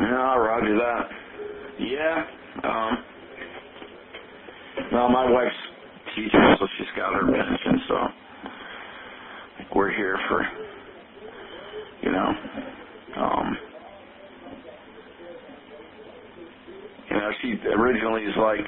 Yeah, roger that. Yeah. Well, my wife's teacher, so she's got her pension, so I think we're here for, you know, she originally is like,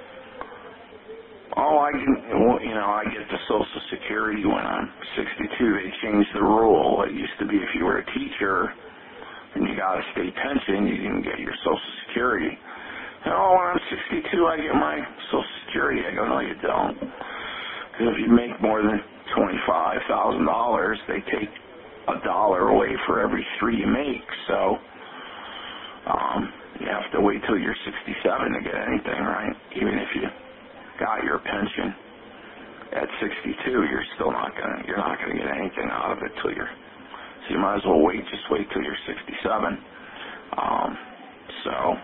oh, I get the Social Security when I'm 62. They changed the rule. It used to be if you were a teacher and you got a state pension, you didn't get your Social Security. And, oh, when I'm 62, I get my Social Security. I go, no, you don't. Because if you make more than $25,000, they take $1 away for every 3 you make. So you have to wait till you're 67 to get anything, right? Even if you got your pension at 62, you're not gonna get anything out of it till you're. So you might as well wait till you're 67. So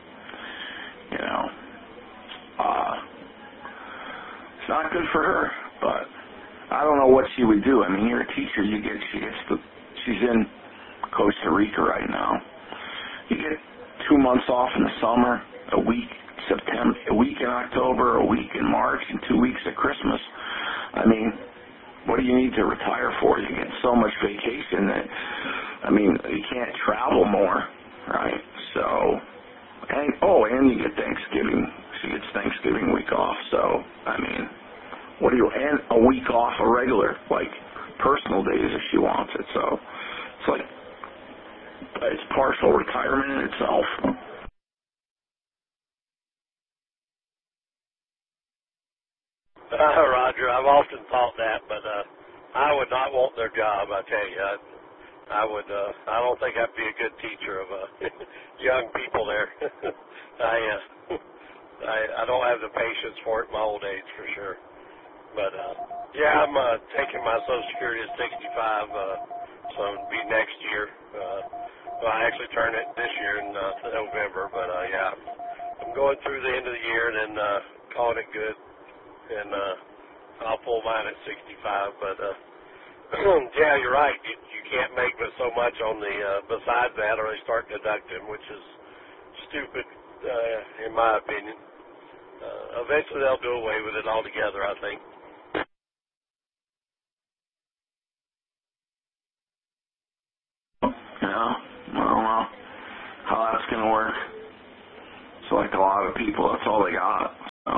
it's not good for her, but I don't know what she would do. I mean, you're a teacher. She's in Costa Rica right now. You get 2 months off in the summer, a week September, a week in October, a week in March, and 2 weeks at Christmas. I mean, what do you need to retire for? You get so much vacation that, you can't travel more, right? So, and you get Thanksgiving. She gets Thanksgiving week off. So, and a week off, a regular, personal days if she wants it. So, it's partial retirement in itself. Roger, I've often thought that, but I would not want their job. I tell you, I would. I don't think I'd be a good teacher of young people there. I don't have the patience for it in my old age for sure. But yeah, I'm taking my Social Security at 65, so it'll be next year. Well, I actually turn it this year in November, but yeah, I'm going through the end of the year and then calling it good. And I'll pull mine at 65, but yeah, you're right. You can't make but so much on the besides that, or they start deducting, which is stupid in my opinion. Eventually, they'll do away with it altogether, I think. Yeah, I don't know how that's gonna work. It's like a lot of people, that's all they got. So,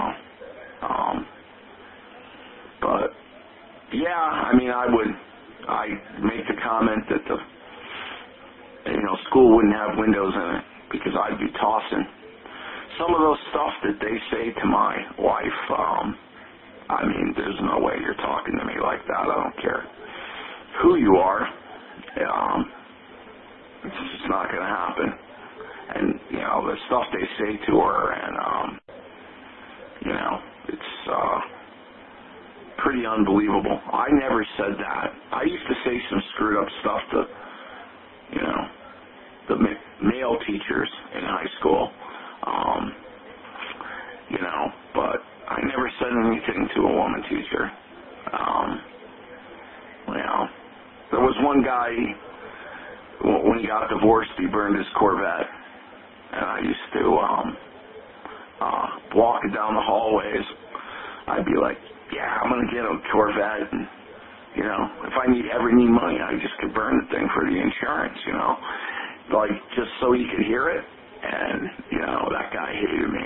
but yeah, I'd make the comment that the school wouldn't have windows in it because I'd be tossing some of those stuff that they say to my wife. There's no way you're talking to me like that. I don't care who you are. It's just not going to happen. And the stuff they say to her, and it's pretty unbelievable. I never said that. I used to say some screwed up stuff to the male teachers in high school, but I never said anything to a woman teacher. There was one guy, when he got divorced, he burned his Corvette, and I used to walking down the hallways, I'd be like, yeah, I'm going to get a Corvette, and, if I need money, I just could burn the thing for the insurance, just so he could hear it, and, that guy hated me.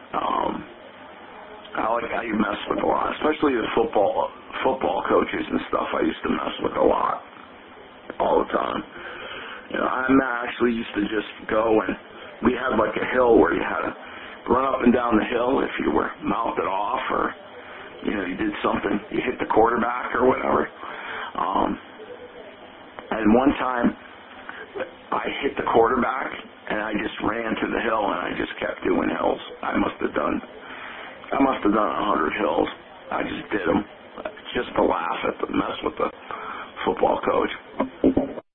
I mess with a lot, especially the football coaches and stuff. I used to mess with a lot, all the time. I actually used to just go, and we had a hill where you had to run up and down the hill if you were mouthed off, or you did something, you hit the quarterback or whatever. And one time I hit the quarterback and I just ran to the hill and I just kept doing hills. I must have done 100 hills. I just did them just to laugh at the mess with the football coach.